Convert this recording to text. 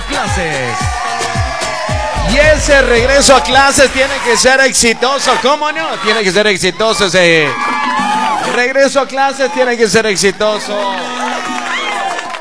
clases. Y ese regreso a clases tiene que ser exitoso. ¿Cómo no? Tiene que ser exitoso ese regreso a clases, tiene que ser exitoso.